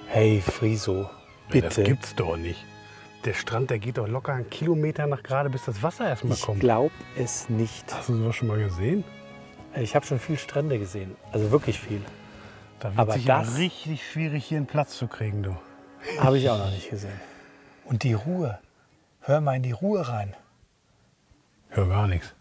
Hey Friso, bitte. Das gibt's doch nicht. Der Strand, der geht doch locker einen Kilometer nach gerade, bis das Wasser erstmal Ich kommt. glaube es nicht. Hast du sowas schon mal gesehen? Ich habe schon viel Strände gesehen, also wirklich viel. Da wird Aber sich ja das- richtig schwierig, hier einen Platz zu kriegen, du. Habe ich auch noch nicht gesehen. Und die Ruhe. Hör mal in die Ruhe rein. Hör gar nichts.